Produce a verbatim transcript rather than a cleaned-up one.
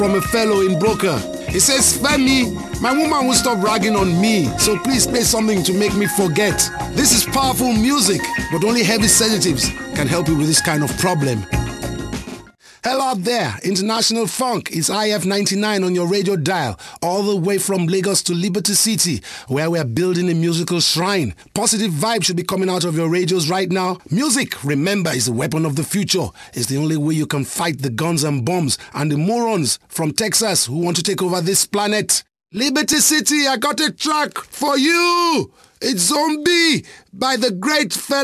from a fellow in Broker. He says, Femi, my woman will stop ragging on me, so please play something to make me forget. This is powerful music, but only heavy sedatives can help you with this kind of problem. Hello out there, International Funk. It's I F ninety-nine on your radio dial, all the way from Lagos to Liberty City, where we're building a musical shrine. Positive vibes should be coming out of your radios right now. Music, remember, is the weapon of the future. It's the only way you can fight the guns and bombs and the morons from Texas who want to take over this planet. Liberty City, I got a track for you. It's Zombie by the great fellow